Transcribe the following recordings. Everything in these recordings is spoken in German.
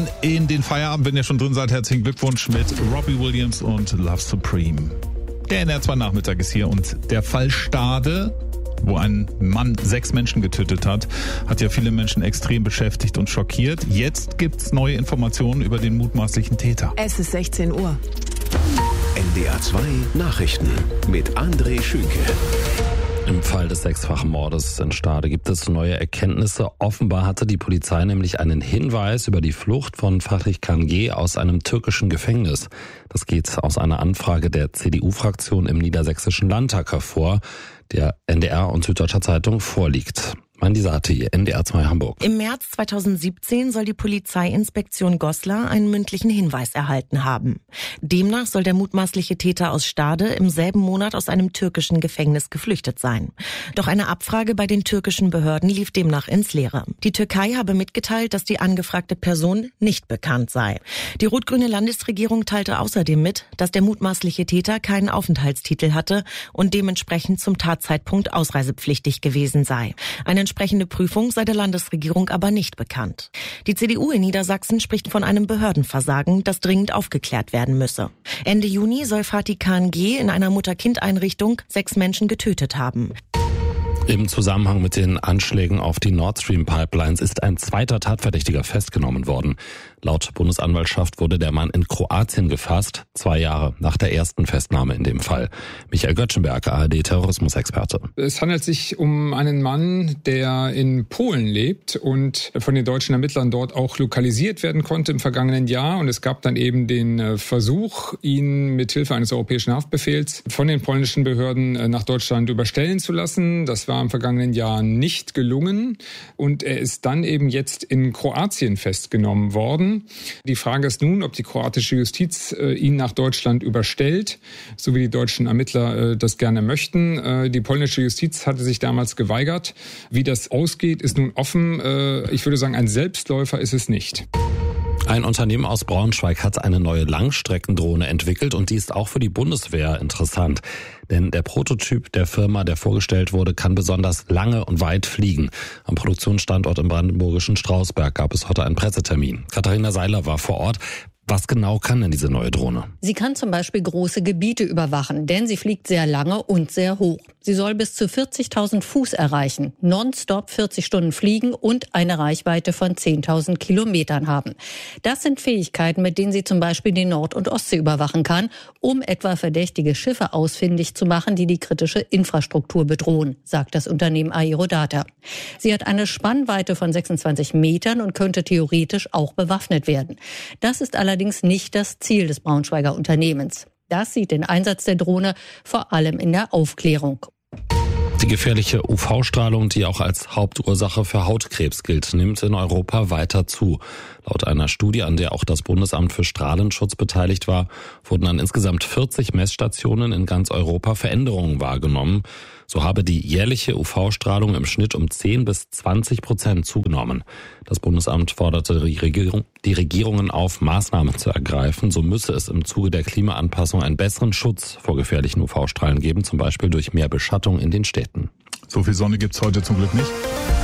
rein in den Feierabend. Wenn ihr schon drin seid, herzlichen Glückwunsch mit Robbie Williams und Love Supreme. Der NDR2 Nachmittag ist hier und der Fall Stade, wo ein Mann 6 Menschen getötet hat ja viele Menschen extrem beschäftigt und schockiert. Jetzt gibt's neue Informationen über den mutmaßlichen Täter. Es ist 16 Uhr. NDR2 Nachrichten mit André Schünke. Im Fall des 6-fachen Mordes in Stade gibt es neue Erkenntnisse. Offenbar hatte die Polizei nämlich einen Hinweis über die Flucht von Fatih Kangé aus einem türkischen Gefängnis. Das geht aus einer Anfrage der CDU-Fraktion im Niedersächsischen Landtag hervor, der NDR und Süddeutscher Zeitung vorliegt. Mandisa Ati, NDR2 Hamburg. Im März 2017 soll die Polizeiinspektion Goslar einen mündlichen Hinweis erhalten haben. Demnach soll der mutmaßliche Täter aus Stade im selben Monat aus einem türkischen Gefängnis geflüchtet sein. Doch eine Abfrage bei den türkischen Behörden lief demnach ins Leere. Die Türkei habe mitgeteilt, dass die angefragte Person nicht bekannt sei. Die rot-grüne Landesregierung teilte außerdem mit, dass der mutmaßliche Täter keinen Aufenthaltstitel hatte und dementsprechend zum Tatzeitpunkt ausreisepflichtig gewesen sei. Eine entsprechende Prüfung sei der Landesregierung aber nicht bekannt. Die CDU in Niedersachsen spricht von einem Behördenversagen, das dringend aufgeklärt werden müsse. Ende Juni soll Fatih Kangé in einer Mutter-Kind-Einrichtung 6 Menschen getötet haben. Im Zusammenhang mit den Anschlägen auf die Nord Stream Pipelines ist ein zweiter Tatverdächtiger festgenommen worden. Laut Bundesanwaltschaft wurde der Mann in Kroatien gefasst, 2 Jahre nach der ersten Festnahme in dem Fall. Michael Göttschenberg, ARD-Terrorismusexperte. Es handelt sich um einen Mann, der in Polen lebt und von den deutschen Ermittlern dort auch lokalisiert werden konnte im vergangenen Jahr. Und es gab dann eben den Versuch, ihn mit Hilfe eines europäischen Haftbefehls von den polnischen Behörden nach Deutschland überstellen zu lassen. Das war im vergangenen Jahr nicht gelungen und er ist dann eben jetzt in Kroatien festgenommen worden. Die Frage ist nun, ob die kroatische Justiz ihn nach Deutschland überstellt, so wie die deutschen Ermittler das gerne möchten. Die polnische Justiz hatte sich damals geweigert. Wie das ausgeht, ist nun offen. Ich würde sagen, ein Selbstläufer ist es nicht. Ein Unternehmen aus Braunschweig hat eine neue Langstreckendrohne entwickelt und die ist auch für die Bundeswehr interessant. Denn der Prototyp der Firma, der vorgestellt wurde, kann besonders lange und weit fliegen. Am Produktionsstandort im brandenburgischen Strausberg gab es heute einen Pressetermin. Katharina Seiler war vor Ort. Was genau kann denn diese neue Drohne? Sie kann zum Beispiel große Gebiete überwachen, denn sie fliegt sehr lange und sehr hoch. Sie soll bis zu 40.000 Fuß erreichen, nonstop 40 Stunden fliegen und eine Reichweite von 10.000 Kilometern haben. Das sind Fähigkeiten, mit denen sie zum Beispiel die Nord- und Ostsee überwachen kann, um etwa verdächtige Schiffe ausfindig zu machen, die die kritische Infrastruktur bedrohen, sagt das Unternehmen Aerodata. Sie hat eine Spannweite von 26 Metern und könnte theoretisch auch bewaffnet werden. Das ist allerdings nicht das Ziel des Braunschweiger Unternehmens. Das sieht den Einsatz der Drohne vor allem in der Aufklärung. Die gefährliche UV-Strahlung, die auch als Hauptursache für Hautkrebs gilt, nimmt in Europa weiter zu. Laut einer Studie, an der auch das Bundesamt für Strahlenschutz beteiligt war, wurden an insgesamt 40 Messstationen in ganz Europa Veränderungen wahrgenommen. So habe die jährliche UV-Strahlung im Schnitt um 10-20% zugenommen. Das Bundesamt forderte die Regierungen auf, Maßnahmen zu ergreifen. So müsse es im Zuge der Klimaanpassung einen besseren Schutz vor gefährlichen UV-Strahlen geben, zum Beispiel durch mehr Beschattung in den Städten. So viel Sonne gibt's heute zum Glück nicht.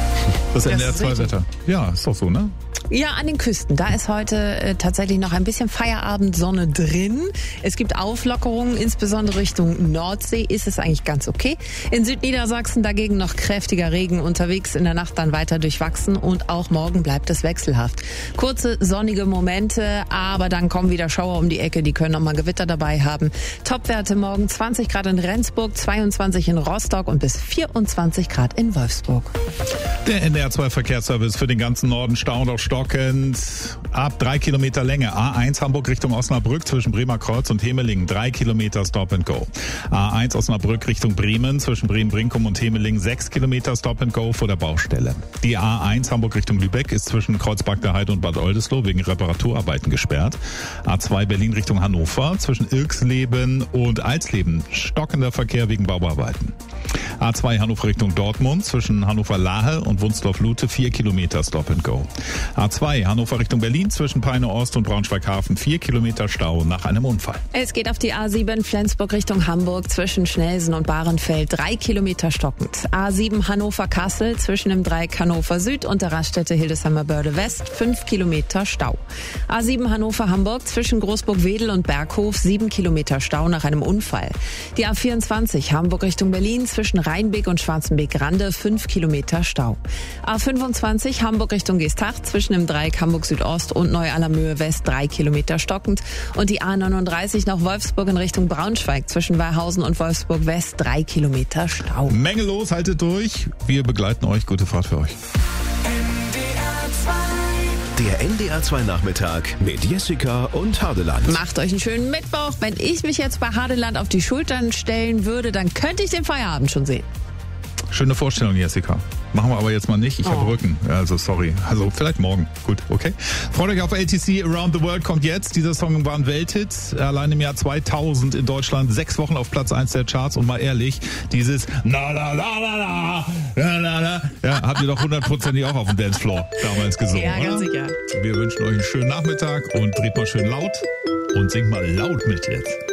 Das NDR2-Wetter. Ja, ist doch so, ne? Ja, an den Küsten. Da ist heute tatsächlich noch ein bisschen Feierabendsonne drin. Es gibt Auflockerungen, insbesondere Richtung Nordsee ist es eigentlich ganz okay. In Südniedersachsen dagegen noch kräftiger Regen unterwegs, in der Nacht dann weiter durchwachsen und auch morgen bleibt es wechselhaft. Kurze sonnige Momente, aber dann kommen wieder Schauer um die Ecke, die können auch mal Gewitter dabei haben. Topwerte morgen 20 Grad in Rendsburg, 22 in Rostock und bis 24 Grad in Wolfsburg. Der NDR2-Verkehrsservice für den ganzen Norden stauend auf stockend. Ab 3 Kilometer Länge. A1 Hamburg Richtung Osnabrück zwischen Bremer Kreuz und Hemelingen. 3 Kilometer Stop and Go. A1 Osnabrück Richtung Bremen zwischen Bremen-Brinkum und Hemelingen. 6 Kilometer Stop and Go vor der Baustelle. Die A1 Hamburg Richtung Lübeck ist zwischen Kreuzberg der Heide und Bad Oldesloe wegen Reparaturarbeiten gesperrt. A2 Berlin Richtung Hannover zwischen Ilksleben und Alsleben. Stockender Verkehr wegen Bauarbeiten. A2 Hannover Richtung Dortmund zwischen Hannover-Lahe und Wunsdorf-Lute 4 Kilometer Stop and Go. A2 Hannover Richtung Berlin zwischen Peine Ost und Braunschweig-Hafen 4 Kilometer Stau nach einem Unfall. Es geht auf die A7 Flensburg Richtung Hamburg zwischen Schnelsen und Bahrenfeld 3 Kilometer stockend. A7 Hannover-Kassel zwischen dem Dreieck Hannover Süd und der Raststätte Hildesheimer-Börde West 5 Kilometer Stau. A7 Hannover-Hamburg zwischen Großburg-Wedel und Berghof 7 Kilometer Stau nach einem Unfall. Die A24 Hamburg Richtung Berlin zwischen Rheinbeek und Schwarzenbeek-Rande 5 Kilometer Stau. A25 Hamburg Richtung Geesthacht zwischen dem Dreieck Hamburg Südost und Neu-Allermöhe West 3 Kilometer stockend. Und die A39 nach Wolfsburg in Richtung Braunschweig zwischen Weihausen und Wolfsburg West 3 Kilometer Stau. Menge los, haltet durch. Wir begleiten euch. Gute Fahrt für euch. Der NDR 2 Nachmittag mit Jessica und Hadeland. Macht euch einen schönen Mittwoch. Wenn ich mich jetzt bei Hadeland auf die Schultern stellen würde, dann könnte ich den Feierabend schon sehen. Schöne Vorstellung, Jessica. Machen wir aber jetzt mal nicht. Ich habe Rücken. Also sorry. Also vielleicht morgen. Gut, okay. Freut euch auf LTC Around the World kommt jetzt. Dieser Song war ein Welthit. Allein im Jahr 2000 in Deutschland 6 Wochen auf Platz 1 der Charts. Und mal ehrlich, dieses na la la la la la la la, ja, habt ihr doch 100% auch auf dem Dancefloor damals gesungen, Ja, ganz oder? sicher. Wir wünschen euch einen schönen Nachmittag und dreht mal schön laut und singt mal laut mit jetzt.